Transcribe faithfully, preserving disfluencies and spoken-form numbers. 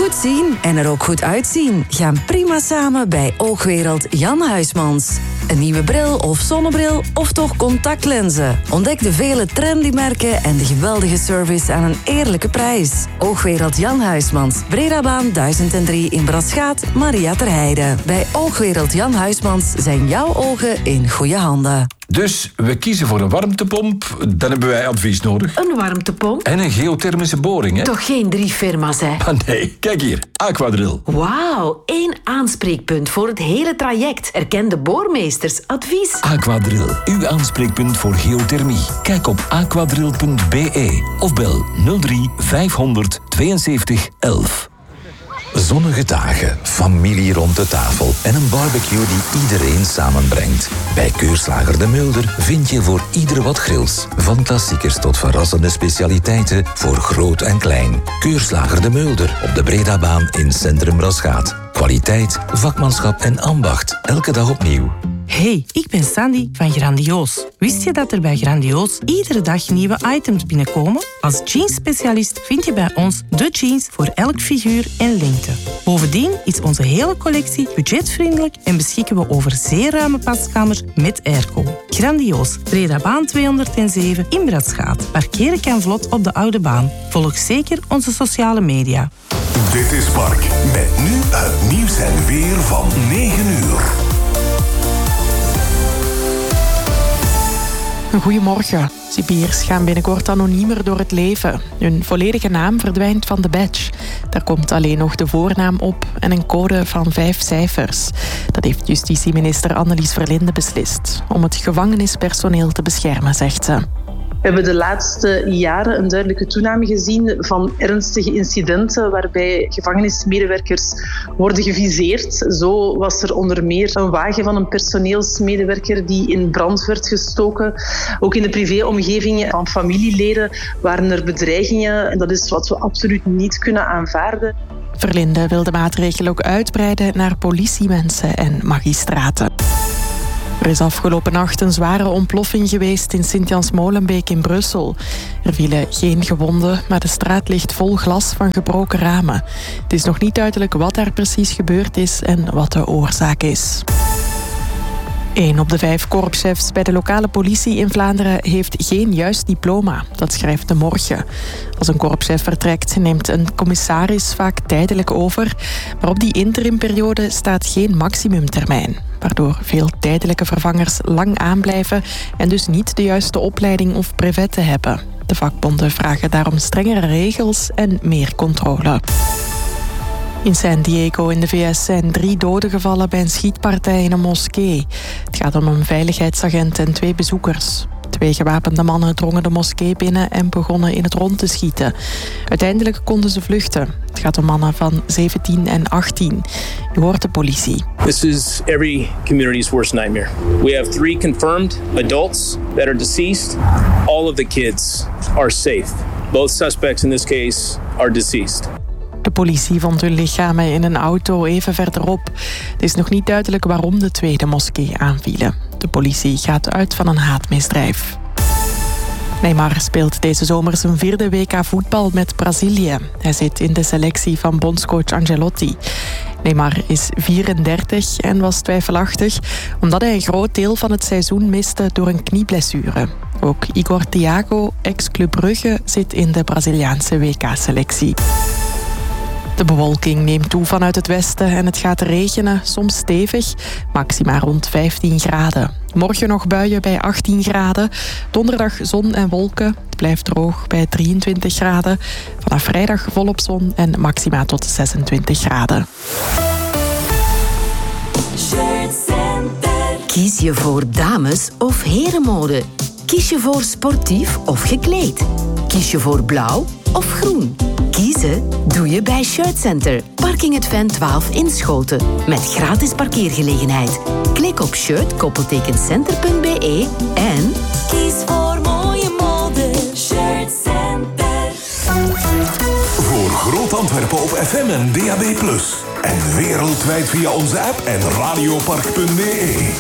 Goed zien en er ook goed uitzien gaan prima samen bij Oogwereld Jan Huismans. Een nieuwe bril of zonnebril of toch contactlenzen. Ontdek de vele trendy merken en de geweldige service aan een eerlijke prijs. Oogwereld Jan Huismans, Bredabaan duizend drie in Braschaat, Maria ter Heide. Bij Oogwereld Jan Huismans zijn jouw ogen in goede handen. Dus we kiezen voor een warmtepomp, dan hebben wij advies nodig. Een warmtepomp? En een geothermische boring, hè? Toch geen drie firma's, hè? Ah, nee, kijk hier, Aquadrill. Wauw, één aanspreekpunt voor het hele traject. Erkende boormeesters, advies. Aquadrill, uw aanspreekpunt voor geothermie. Kijk op aquadrill punt b e of bel nul drie vijfhonderd tweeënzeventig elf. Zonnige dagen, familie rond de tafel en een barbecue die iedereen samenbrengt. Bij Keurslager de Mulder vind je voor ieder wat grills. Van klassiekers tot verrassende specialiteiten voor groot en klein. Keurslager de Mulder op de Bredabaan in Centrum Braschaat. Kwaliteit, vakmanschap en ambacht. Elke dag opnieuw. Hey, ik ben Sandy van Grandioos. Wist je dat er bij Grandioos iedere dag nieuwe items binnenkomen? Als jeansspecialist vind je bij ons de jeans voor elk figuur en lengte. Bovendien is onze hele collectie budgetvriendelijk en beschikken we over zeer ruime paskamers met airco. Grandioos, Bredabaan tweehonderdzeven in Bradschaat. Parkeren kan vlot op de Oude Baan. Volg zeker onze sociale media. Dit is Park, met nu het nieuws en weer van negen uur. Goedemorgen. Cipiers gaan binnenkort anoniemer door het leven. Hun volledige naam verdwijnt van de badge. Daar komt alleen nog de voornaam op en een code van vijf cijfers. Dat heeft justitieminister Annelies Verlinde beslist. Om het gevangenispersoneel te beschermen, zegt ze. We hebben de laatste jaren een duidelijke toename gezien van ernstige incidenten waarbij gevangenismedewerkers worden geviseerd. Zo was er onder meer een wagen van een personeelsmedewerker die in brand werd gestoken. Ook in de privéomgeving van familieleden waren er bedreigingen. En dat is wat we absoluut niet kunnen aanvaarden. Verlinde wil de maatregel ook uitbreiden naar politiemensen en magistraten. Er is afgelopen nacht een zware ontploffing geweest in Sint-Jans-Molenbeek in Brussel. Er vielen geen gewonden, maar de straat ligt vol glas van gebroken ramen. Het is nog niet duidelijk wat daar precies gebeurd is en wat de oorzaak is. Een op de vijf korpschefs bij de lokale politie in Vlaanderen heeft geen juist diploma. Dat schrijft De Morgen. Als een korpschef vertrekt, neemt een commissaris vaak tijdelijk over. Maar op die interimperiode staat geen maximumtermijn. Waardoor veel tijdelijke vervangers lang aanblijven en dus niet de juiste opleiding of brevetten hebben. De vakbonden vragen daarom strengere regels en meer controle. In San Diego in de V S zijn drie doden gevallen bij een schietpartij in een moskee. Het gaat om een veiligheidsagent en twee bezoekers. Twee gewapende mannen drongen de moskee binnen en begonnen in het rond te schieten. Uiteindelijk konden ze vluchten. Het gaat om mannen van zeventien en achttien. Je hoort de politie. This is every community's worst nightmare. We have three confirmed adults that are deceased. All of the kids are safe. Both suspects in this case are deceased. De politie vond hun lichamen in een auto even verderop. Het is nog niet duidelijk waarom de twee de moskee aanvielen. De politie gaat uit van een haatmisdrijf. Neymar speelt deze zomer zijn vierde W K voetbal met Brazilië. Hij zit in de selectie van bondscoach Ancelotti. Neymar is vierendertig en was twijfelachtig omdat hij een groot deel van het seizoen miste door een knieblessure. Ook Igor Thiago, ex-Club Brugge, zit in de Braziliaanse W K-selectie. De bewolking neemt toe vanuit het westen en het gaat regenen, soms stevig, maxima rond vijftien graden. Morgen nog buien bij achttien graden, donderdag zon en wolken, het blijft droog bij drieëntwintig graden. Vanaf vrijdag volop zon en maxima tot zesentwintig graden. Kies je voor dames- of herenmode? Kies je voor sportief of gekleed? Kies je voor blauw of groen? Kiezen doe je bij Shirt Center. Parking het Ven twaalf in Schoten. Met gratis parkeergelegenheid. Klik op shirt-center punt b e en kies voor mooie mode. Shirt Center. Voor Groot Antwerpen op F M en D A B plus. En wereldwijd via onze app en radiopark punt b e.